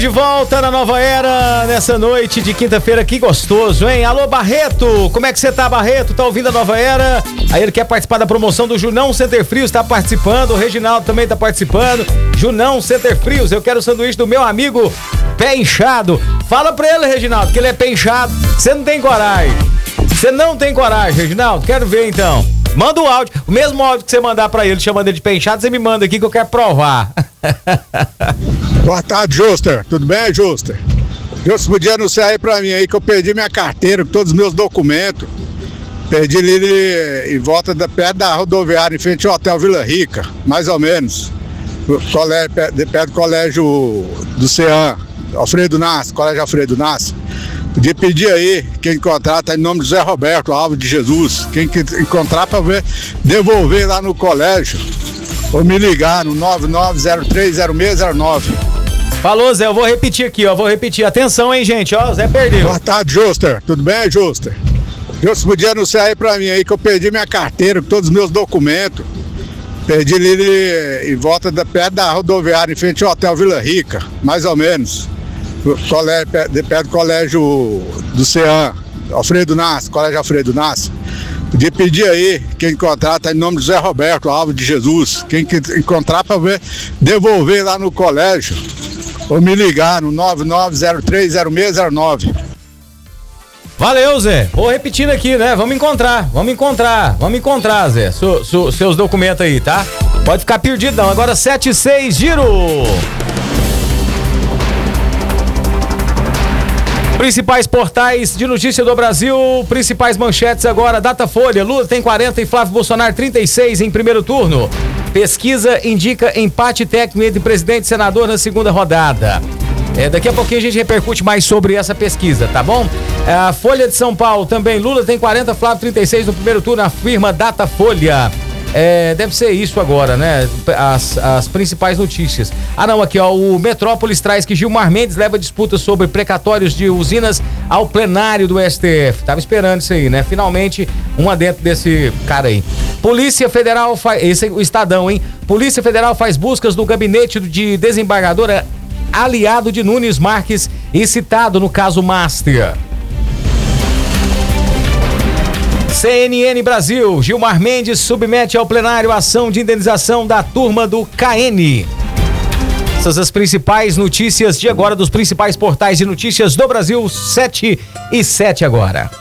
De volta na Nova Era, nessa noite de quinta-feira, que gostoso, hein? Alô, Barreto, como é que você tá, Barreto? Tá ouvindo a Nova Era? Aí ele quer participar da promoção do Junão Center Frios, tá participando, o Reginaldo também tá participando. Junão Center Frios, eu quero o sanduíche do meu amigo Pé Inchado. Fala pra ele, Reginaldo, que ele é pé inchado, você não tem coragem. Você não tem coragem, Reginaldo, quero ver então. Manda o áudio, o mesmo áudio que você mandar pra ele, chamando ele de pé inchado, você me manda aqui que eu quero provar. Boa tarde, Juster. Tudo bem, Juster? Juster, podia anunciar aí pra mim aí que eu perdi minha carteira com todos os meus documentos. Perdi ali em volta perto da rodoviária, em frente ao Hotel Vila Rica, mais ou menos. Perto do colégio do CEAM, Alfredo Nassi, colégio Alfredo Nassi. Podia pedir aí, quem encontrar, tá em nome de José Roberto Alves de Jesus. Quem encontrar pra ver, devolver lá no colégio. Ou me ligar no 99030609. Falou, Zé, eu vou repetir aqui, ó, Atenção, hein, gente, ó, Zé perdeu. Boa tarde, Juster. Tudo bem, Juster? Juster, podia anunciar aí pra mim aí que eu perdi minha carteira com todos os meus documentos. Perdi ali em volta perto da rodoviária, em frente ao Hotel Vila Rica, mais ou menos. Perto do colégio do CEAM, Alfredo Nassi, colégio Alfredo Nassi. Podia pedir aí, quem encontrar, tá em nome de José Roberto Alves de Jesus. Quem encontrar pra ver, devolver lá no colégio. Ou me ligar no 99030609. Valeu, Zé. Vou repetindo aqui, né? Vamos encontrar, Zé. Seus documentos aí, tá? Pode ficar perdido não. Agora 7-6, giro. Principais portais de notícia do Brasil, principais manchetes agora, Datafolha, Lula tem 40 e Flávio Bolsonaro 36 em primeiro turno. Pesquisa indica empate técnico entre presidente e senador na segunda rodada. Daqui a pouquinho a gente repercute mais sobre essa pesquisa, tá bom? A Folha de São Paulo também, Lula tem 40, Flávio 36 no primeiro turno, afirma Datafolha. Deve ser isso agora, né? As principais notícias. Não, aqui ó, o Metrópolis traz que Gilmar Mendes leva disputa sobre precatórios de usinas ao plenário do STF. Tava esperando isso aí, né? Finalmente, um adentro desse cara aí. Polícia Federal esse é o Estadão, hein? Polícia Federal faz buscas no gabinete de desembargadora aliado de Nunes Marques e citado no caso Master. CNN Brasil, Gilmar Mendes submete ao plenário a ação de indenização da turma do KN. Essas as principais notícias de agora dos principais portais de notícias do Brasil, 7 e 7 agora.